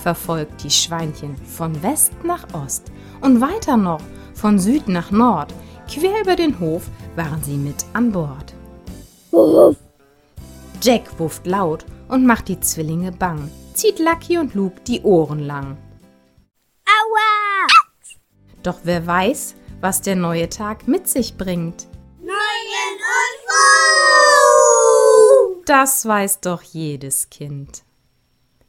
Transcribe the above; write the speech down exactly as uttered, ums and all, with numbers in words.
verfolgt die Schweinchen von West nach Ost und weiter noch von Süd nach Nord. Quer über den Hof waren sie mit an Bord. Jack wufft laut und macht die Zwillinge bang, zieht Lucky und Luke die Ohren lang. Aua! Doch wer weiß, was der neue Tag mit sich bringt. Neuen Unfug! Das weiß doch jedes Kind.